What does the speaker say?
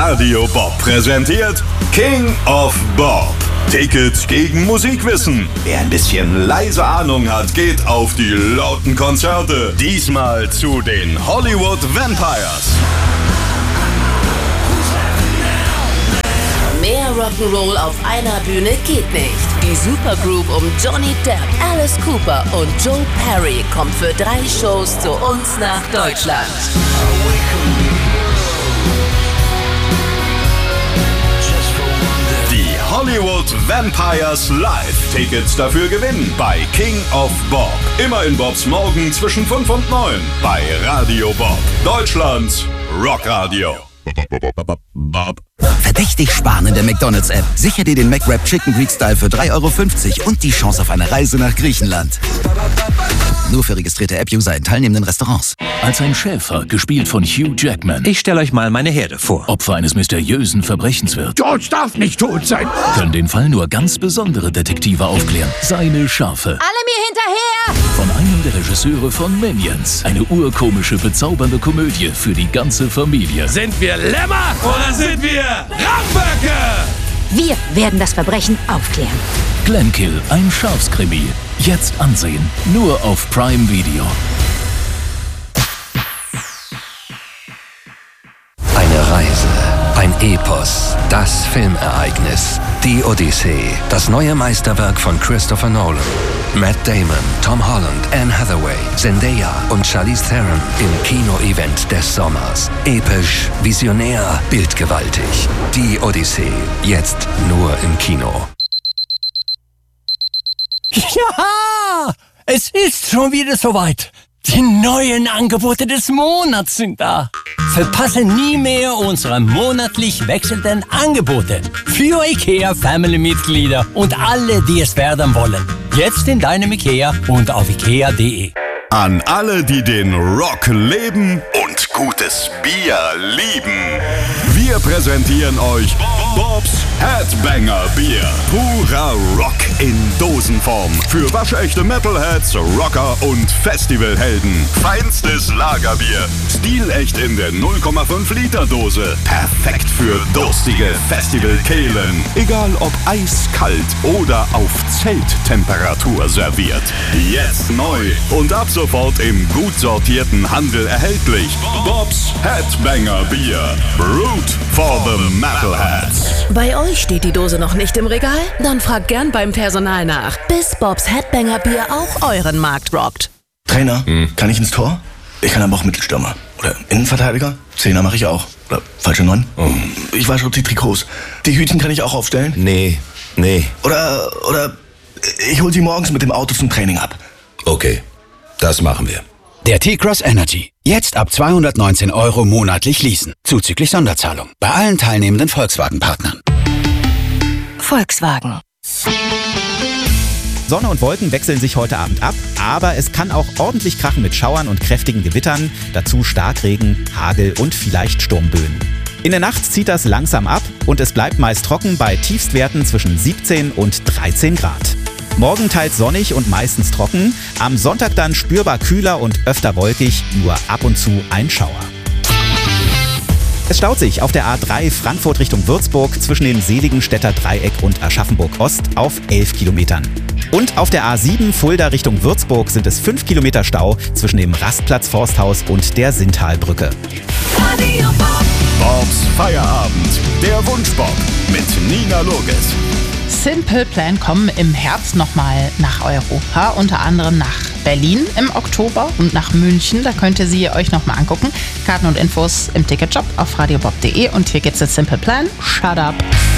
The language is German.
Radio Bob präsentiert King of Bob. Tickets gegen Musikwissen. Wer ein bisschen leise Ahnung hat, geht auf die lauten Konzerte. Diesmal zu den Hollywood Vampires. Mehr Rock'n'Roll auf einer Bühne geht nicht. Die Supergroup um Johnny Depp, Alice Cooper und Joe Perry kommt für 3 Shows zu uns nach Deutschland. Die Hollywood Vampires live. Tickets dafür gewinnen bei King of Bob. Immer in Bobs Morgen zwischen 5 und 9 bei Radio Bob. Deutschlands Rockradio. Bob. Verdächtig sparen in der McDonald's-App. Sicher dir den McWrap Chicken Greek Style für 3,50 € und die Chance auf eine Reise nach Griechenland. Nur für registrierte App-User in teilnehmenden Restaurants. Als ein Schäfer, gespielt von Hugh Jackman, Ich stelle euch mal meine Herde vor. Opfer eines mysteriösen Verbrechens wird, George darf nicht tot sein. können den Fall nur ganz besondere Detektive aufklären. Seine Schafe. Alle mir hinterher! Von einem der Regisseure von Minions. Eine urkomische, bezaubernde Komödie für die ganze Familie. Sind wir Lämmer oder sind wir Ramböcke? Wir werden das Verbrechen aufklären. Glenkill, ein Schafskrimi. Jetzt ansehen. Nur auf Prime Video. Eine Reise, ein Epos, das Filmereignis, die Odyssee, das neue Meisterwerk von Christopher Nolan. Matt Damon, Tom Holland, Anne Hathaway, Zendaya und Charlize Theron im Kino-Event des Sommers. Episch, visionär, bildgewaltig. Die Odyssee, jetzt nur im Kino. Ja, es ist schon wieder soweit. Die neuen Angebote des Monats sind da. Verpasse nie mehr unsere monatlich wechselnden Angebote für IKEA-Family-Mitglieder und alle, die es werden wollen. Jetzt in deinem IKEA und auf ikea.de. An alle, die den Rock leben und gutes Bier lieben. Wir präsentieren euch Bobs Headbanger Bier. Purer Rock in Dosenform. Für waschechte Metalheads, Rocker und Festivalhelden. Feinstes Lagerbier. Stilecht in der 0,5 Liter Dose. Perfekt für durstige Festivalkehlen. Egal ob eiskalt oder auf Zelttemperatur serviert. Jetzt neu und ab sofort im gut sortierten Handel erhältlich. Bobs Headbanger Bier. Brewed for the Metalheads. Bei euch steht die Dose noch nicht im Regal? Dann fragt gern beim Personal nach, bis Bobs Headbanger Bier auch euren Markt rockt. Trainer, kann ich ins Tor? Ich kann aber auch Mittelstürmer. Oder Innenverteidiger? Zehner mache ich auch. Oder falsche 9? Ich wasche die Trikots. Die Hütchen kann ich auch aufstellen? Nee. Oder ich hol sie morgens mit dem Auto zum Training ab. Okay, das machen wir. Der T-Cross Energy. Jetzt ab 219 € monatlich leasen. Zuzüglich Sonderzahlung. Bei allen teilnehmenden Volkswagen-Partnern. Volkswagen. Sonne und Wolken wechseln sich heute Abend ab, aber es kann auch ordentlich krachen mit Schauern und kräftigen Gewittern, dazu Starkregen, Hagel und vielleicht Sturmböen. In der Nacht zieht das langsam ab und es bleibt meist trocken bei Tiefstwerten zwischen 17 und 13 Grad. Morgen teils sonnig und meistens trocken, am Sonntag dann spürbar kühler und öfter wolkig, nur ab und zu ein Schauer. Es staut sich auf der A3 Frankfurt Richtung Würzburg zwischen dem Seligenstädter Dreieck und Aschaffenburg Ost auf 11 Kilometern. Und auf der A7 Fulda Richtung Würzburg sind es 5 Kilometer Stau zwischen dem Rastplatz Forsthaus und der Sinntalbrücke. Bobs Feierabend. Der Wunschbob mit Nina Loges. Simple Plan kommen im Herbst nochmal nach Europa, unter anderem nach Berlin im Oktober und nach München. Da könnt ihr sie euch nochmal angucken. Karten und Infos im Ticketshop auf radiobob.de und hier geht's zu Simple Plan. Shut up!